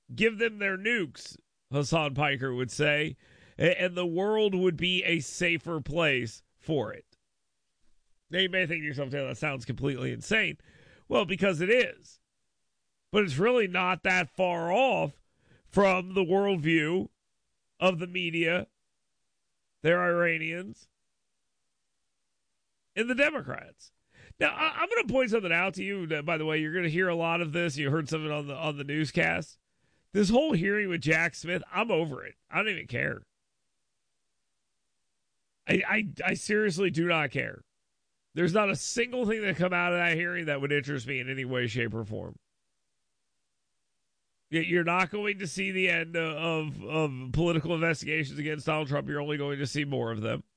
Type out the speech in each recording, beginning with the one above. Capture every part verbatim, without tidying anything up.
Give them their nukes, Hassan Piker would say, and the world would be a safer place for it. Now, you may think to yourself, that sounds completely insane. Well, because it is. But it's really not that far off from the worldview of the media, their Iranians, and the Democrats. Now, I- I'm going to point something out to you. That, by the way, you're going to hear a lot of this. You heard something on the on the newscast. This whole hearing with Jack Smith, I'm over it. I don't even care. I, I, I seriously do not care. There's not a single thing that come out of that hearing that would interest me in any way, shape, or form. You're not going to see the end of, of political investigations against Donald Trump. You're only going to see more of them.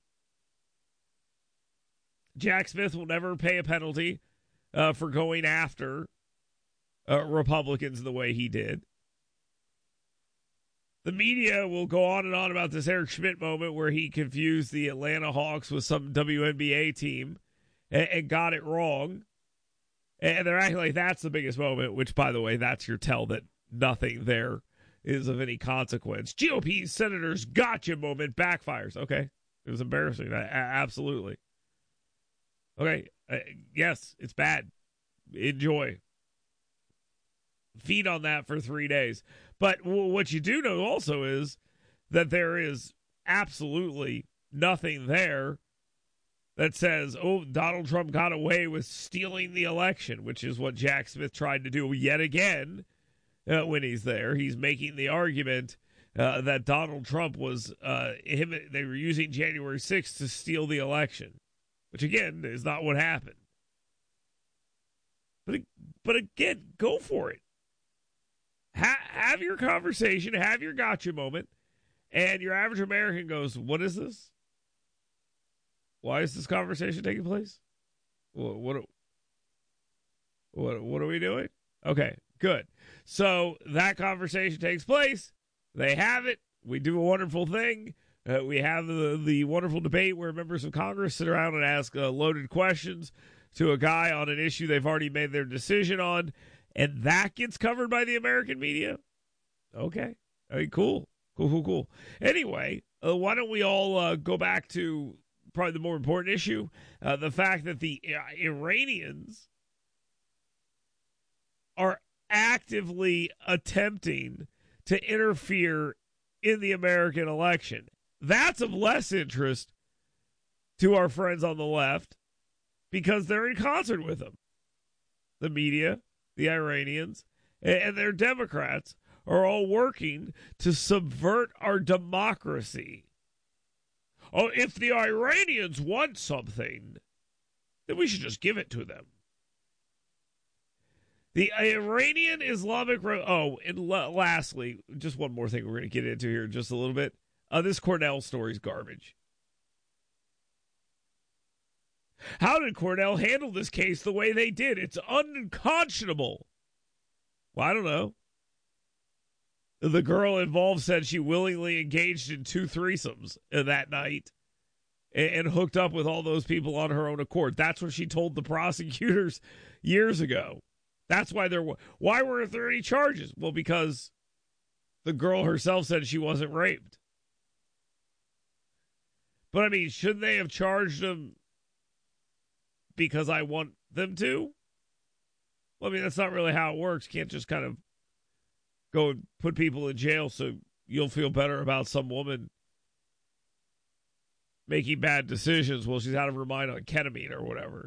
Jack Smith will never pay a penalty uh, for going after uh, Republicans the way he did. The media will go on and on about this Eric Schmidt moment where he confused the Atlanta Hawks with some W N B A team and, and got it wrong. And they're acting like that's the biggest moment, which, by the way, that's your tell that nothing there is of any consequence. G O P senators gotcha moment backfires. Okay. It was embarrassing. A- absolutely. Okay. Uh, yes, it's bad. Enjoy. Feed on that for three days. But w- what you do know also is that there is absolutely nothing there that says, oh, Donald Trump got away with stealing the election, which is what Jack Smith tried to do yet again uh, when he's there. He's making the argument uh, that Donald Trump was, uh, him, they were using January sixth to steal the election, which again is not what happened. But, but again, go for it. Ha- have your conversation, have your gotcha moment, and your average American goes, what is this? Why is this conversation taking place? What what what, what are we doing? Okay, good. So that conversation takes place. They have it. We do a wonderful thing. Uh, we have the, the wonderful debate where members of Congress sit around and ask uh, loaded questions to a guy on an issue they've already made their decision on. And that gets covered by the American media? Okay. I mean, cool. Cool, cool, cool. Anyway, uh, why don't we all uh, go back to probably the more important issue, uh, the fact that the uh, Iranians are actively attempting to interfere in the American election. That's of less interest to our friends on the left because they're in concert with them. The media, the Iranians, and their Democrats are all working to subvert our democracy. Oh, if the Iranians want something, then we should just give it to them. The Iranian Islamic... Re- oh, and l- lastly, just one more thing we're going to get into here in just a little bit. Uh, this Cornell story's garbage. How did Cornell handle this case the way they did? It's unconscionable. Well, I don't know. The girl involved said she willingly engaged in two threesomes that night and, and hooked up with all those people on her own accord. That's what she told the prosecutors years ago. That's why there were. Why weren't there any charges? Well, because the girl herself said she wasn't raped. But I mean, shouldn't they have charged him because I want them to? Well, I mean, that's not really how it works. You can't just kind of go and put people in jail so you'll feel better about some woman making bad decisions while she's out of her mind on ketamine or whatever.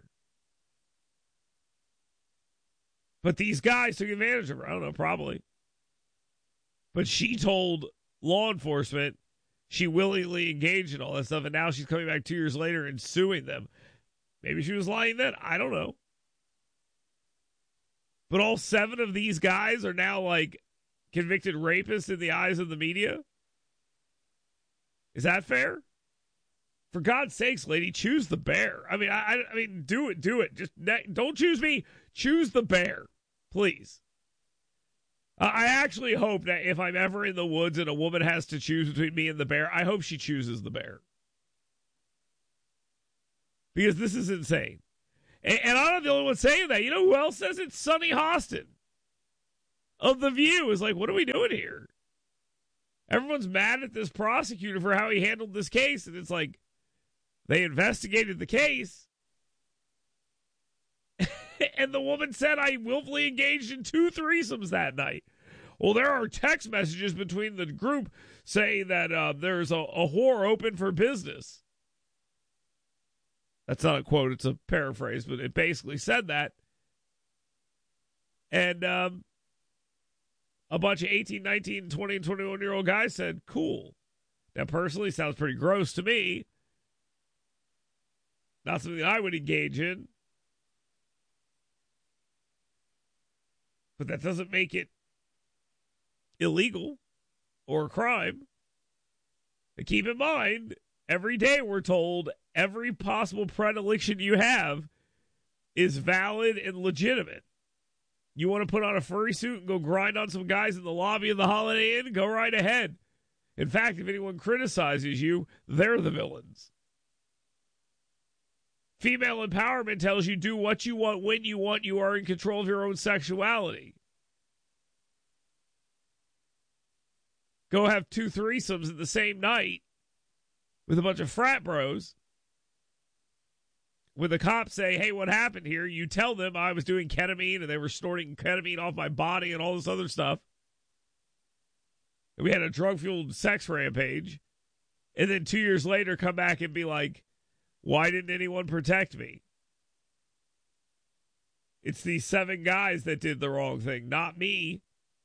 But these guys took advantage of her. I don't know, probably. But she told law enforcement she willingly engaged in all that stuff, and now she's coming back two years later and suing them. Maybe she was lying then. I don't know. But all seven of these guys are now, like, convicted rapists in the eyes of the media? Is that fair? For God's sakes, lady, choose the bear. I mean, I, I mean, do it, do it. Just don't choose me. Choose the bear, please. Uh, I actually hope that if I'm ever in the woods and a woman has to choose between me and the bear, I hope she chooses the bear. Because this is insane. And, and I'm not the only one saying that. You know who else says it? Sonny Hostin of The View is like, what are we doing here? Everyone's mad at this prosecutor for how he handled this case, and it's like, they investigated the case, and the woman said, I willfully engaged in two threesomes that night. Well, there are text messages between the group saying that uh, there's a, a whore open for business. That's not a quote, it's a paraphrase, but it basically said that. And um, a bunch of eighteen, nineteen, twenty, and twenty-one-year-old guys said, cool. That personally sounds pretty gross to me. Not something I would engage in. But that doesn't make it illegal or a crime. And keep in mind, every day we're told every possible predilection you have is valid and legitimate. You want to put on a furry suit and go grind on some guys in the lobby of the Holiday Inn? Go right ahead. In fact, if anyone criticizes you, they're the villains. Female empowerment tells you do what you want, when you want. You are in control of your own sexuality. Go have two threesomes in the same night with a bunch of frat bros. When the cops say, hey, what happened here? You tell them I was doing ketamine and they were snorting ketamine off my body and all this other stuff. And we had a drug-fueled sex rampage. And then two years later come back and be like, why didn't anyone protect me? It's these seven guys that did the wrong thing, not me.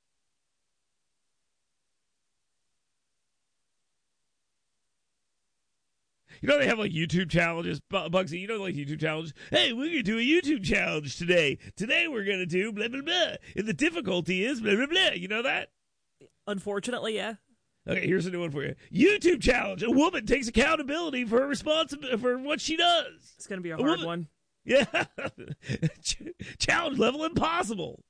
You know they have like YouTube challenges, Bugsy, you know like YouTube challenges? Hey, we're going to do a YouTube challenge today. Today we're going to do blah, blah, blah. And the difficulty is blah, blah, blah. You know that? Unfortunately, yeah. Okay, here's a new one for you. YouTube challenge. A woman takes accountability for her responsi- for what she does. It's going to be a, a hard woman- one. Yeah. Challenge level impossible.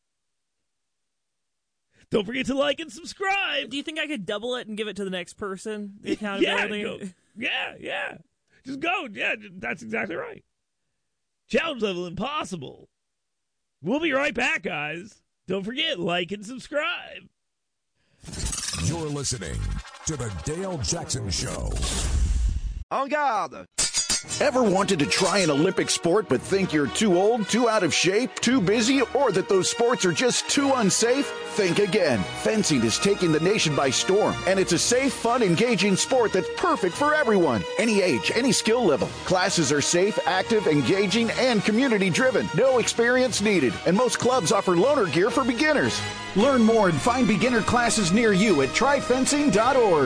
Don't forget to like and subscribe. Do you think I could double it and give it to the next person? The accountability? Yeah, go, yeah, yeah. Just go. Yeah, that's exactly right. Challenge level impossible. We'll be right back, guys. Don't forget, like and subscribe. You're listening to the Dale Jackson Show. En garde. Ever wanted to try an Olympic sport but think you're too old, too out of shape, too busy, or that those sports are just too unsafe? Think again. Fencing is taking the nation by storm, and it's a safe, fun, engaging sport that's perfect for everyone. Any age, any skill level. Classes are safe, active, engaging, and community-driven. No experience needed, and most clubs offer loaner gear for beginners. Learn more and find beginner classes near you at try fencing dot org.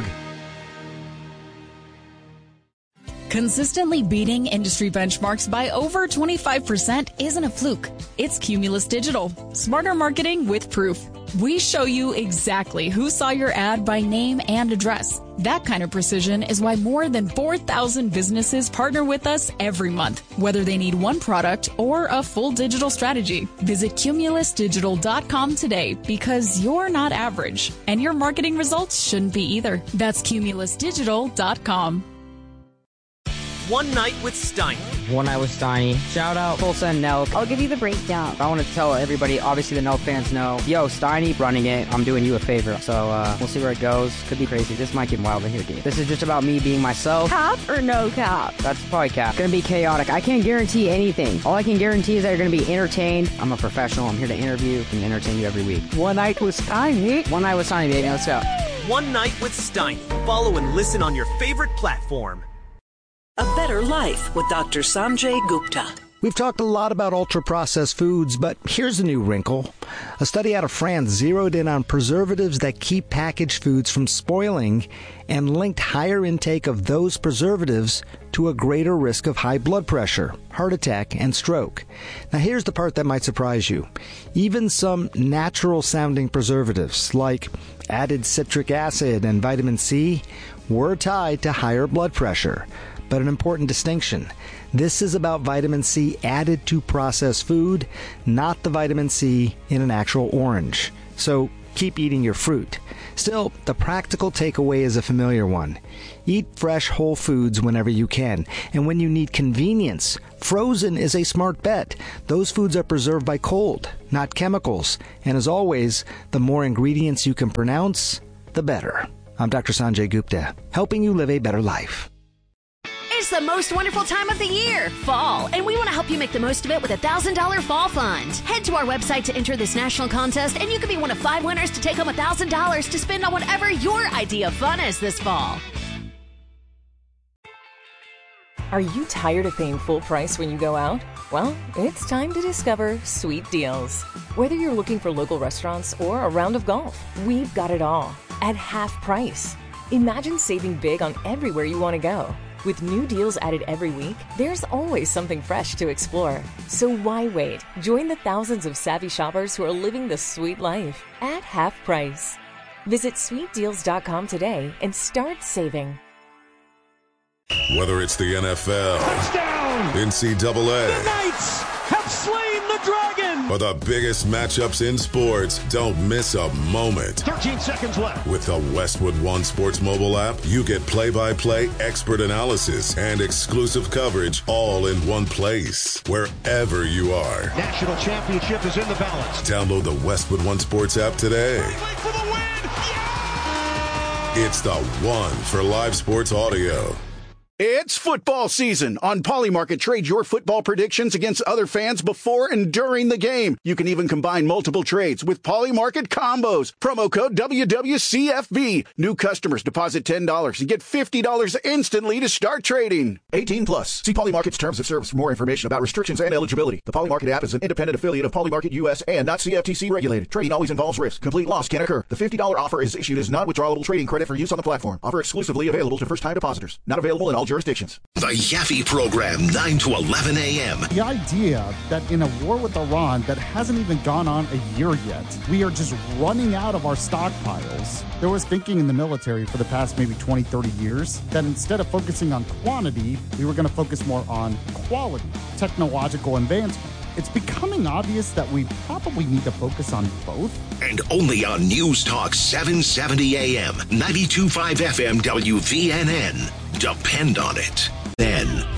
Consistently beating industry benchmarks by over twenty-five percent isn't a fluke. It's Cumulus Digital. Smarter marketing with proof. We show you exactly who saw your ad by name and address. That kind of precision is why more than four thousand businesses partner with us every month, whether they need one product or a full digital strategy. Visit cumulus digital dot com today because you're not average, and your marketing results shouldn't be either. That's cumulus digital dot com. One Night with Steiny. One Night with Steiny. Shout out Tulsa and Nelk. I'll give you the breakdown. I want to tell everybody, obviously the Nelk fans know, yo, Steiny running it, I'm doing you a favor. So uh, we'll see where it goes. Could be crazy. This might get wild in here, dude. This is just about me being myself. Cap or no cap? That's probably cap. Gonna be chaotic. I can't guarantee anything. All I can guarantee is that you're gonna be entertained. I'm a professional. I'm here to interview and entertain you every week. One Night with Steiny. One Night with Steiny, baby. Let's go. One Night with Steiny. Follow and listen on your favorite platform. A Better Life with Doctor Sanjay Gupta. We've talked a lot about ultra-processed foods, but here's a new wrinkle. A study out of France zeroed in on preservatives that keep packaged foods from spoiling and linked higher intake of those preservatives to a greater risk of high blood pressure, heart attack, and stroke. Now here's the part that might surprise you. Even some natural-sounding preservatives, like added citric acid and vitamin C, were tied to higher blood pressure. But an important distinction. This is about vitamin C added to processed food, not the vitamin C in an actual orange. So keep eating your fruit. Still, the practical takeaway is a familiar one. Eat fresh whole foods whenever you can. And when you need convenience, frozen is a smart bet. Those foods are preserved by cold, not chemicals. And as always, the more ingredients you can pronounce, the better. I'm Doctor Sanjay Gupta, helping you live a better life. It's the most wonderful time of the year, fall, and we want to help you make the most of it with a one thousand dollars Fall Fund. Head to our website to enter this national contest, and you could be one of five winners to take home one thousand dollars to spend on whatever your idea of fun is this fall. Are you tired of paying full price when you go out? Well, it's time to discover Sweet Deals. Whether you're looking for local restaurants or a round of golf, we've got it all at half price. Imagine saving big on everywhere you want to go. With new deals added every week, there's always something fresh to explore. So why wait? Join the thousands of savvy shoppers who are living the sweet life at half price. Visit sweet deals dot com today and start saving. Whether it's the N F L, touchdown, N C double A, the Knights have slain the dragon, or the biggest matchups in sports, don't miss a moment. thirteen seconds left. With the Westwood One Sports mobile app, you get play-by-play, expert analysis, and exclusive coverage all in one place, wherever you are. National championship is in the balance. Download the Westwood One Sports app today. For the win. Yeah! It's the one for live sports audio. It's football season. On Polymarket, trade your football predictions against other fans before and during the game. You can even combine multiple trades with Polymarket combos. Promo code W W C F B. New customers deposit ten dollars and get fifty dollars instantly to start trading. eighteen plus. See Polymarket's terms of service for more information about restrictions and eligibility. The Polymarket app is an independent affiliate of Polymarket U S and not C F T C regulated. Trading always involves risk. Complete loss can occur. The fifty dollars offer is issued as non-withdrawable trading credit for use on the platform. Offer exclusively available to first-time depositors. Not available in all jurisdictions. The Yaffe Program, nine to eleven a.m. The idea that in a war with Iran that hasn't even gone on a year yet, we are just running out of our stockpiles. There was thinking in the military for the past maybe twenty, thirty years that instead of focusing on quantity, we were going to focus more on quality, technological advancement. It's becoming obvious that we probably need to focus on both. And only on News Talk seven seventy a.m., ninety-two point five F M W V N N. Depend on it. Then